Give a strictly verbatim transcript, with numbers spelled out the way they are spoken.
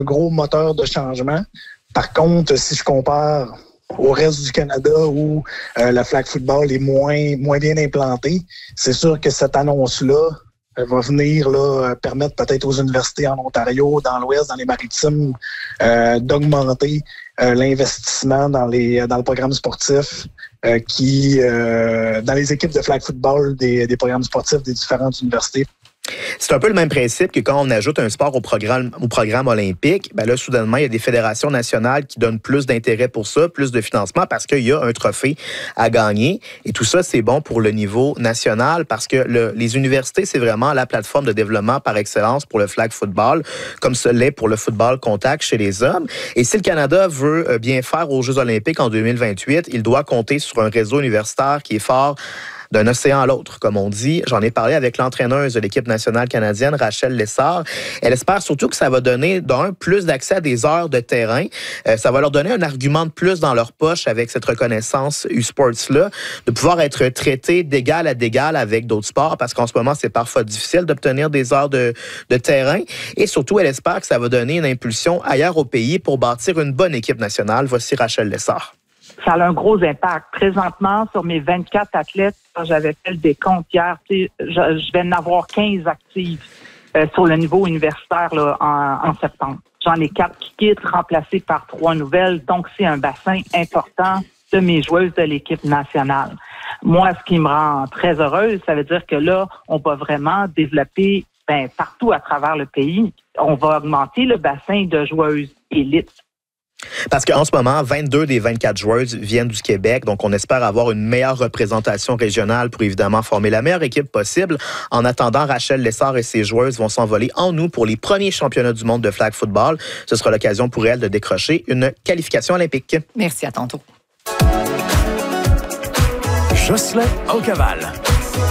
gros moteur de changement. Par contre, si je compare au reste du Canada où euh, le flag football est moins, moins bien implanté, c'est sûr que cette annonce-là va venir là, permettre peut-être aux universités en Ontario, dans l'Ouest, dans les Maritimes, euh, d'augmenter euh, l'investissement dans les dans le programme sportif euh, qui euh, dans les équipes de flag football des, des programmes sportifs des différentes universités. C'est un peu le même principe que quand on ajoute un sport au programme, au programme olympique, ben là, soudainement, il y a des fédérations nationales qui donnent plus d'intérêt pour ça, plus de financement parce qu'il y a un trophée à gagner. Et tout ça, c'est bon pour le niveau national parce que le, les universités, c'est vraiment la plateforme de développement par excellence pour le flag football, comme ce l'est pour le football contact chez les hommes. Et si le Canada veut bien faire aux Jeux olympiques en deux mille vingt-huit, il doit compter sur un réseau universitaire qui est fort d'un océan à l'autre, comme on dit. J'en ai parlé avec l'entraîneuse de l'équipe nationale canadienne, Rachel Lessard. Elle espère surtout que ça va donner, d'un, plus d'accès à des heures de terrain. Euh, ça va leur donner un argument de plus dans leur poche avec cette reconnaissance U-Sports-là, de pouvoir être traité d'égal à d'égal avec d'autres sports, parce qu'en ce moment, c'est parfois difficile d'obtenir des heures de, de terrain. Et surtout, elle espère que ça va donner une impulsion ailleurs au pays pour bâtir une bonne équipe nationale. Voici Rachel Lessard. Ça a un gros impact. Présentement, sur mes vingt-quatre athlètes, quand j'avais fait le décompte hier, je, je vais en avoir quinze actives euh, sur le niveau universitaire là, en, en septembre. J'en ai quatre qui quittent, remplacées par trois nouvelles. Donc, c'est un bassin important de mes joueuses de l'équipe nationale. Moi, ce qui me rend très heureuse, ça veut dire que là, on va vraiment développer ben, partout à travers le pays. On va augmenter le bassin de joueuses élites. Parce qu'en ce moment, vingt-deux des vingt-quatre joueuses viennent du Québec, donc on espère avoir une meilleure représentation régionale pour évidemment former la meilleure équipe possible. En attendant, Rachel Lessard et ses joueuses vont s'envoler en août pour les premiers championnats du monde de flag football. Ce sera l'occasion pour elles de décrocher une qualification olympique. Merci, à tantôt. Jocelyn Aucaval.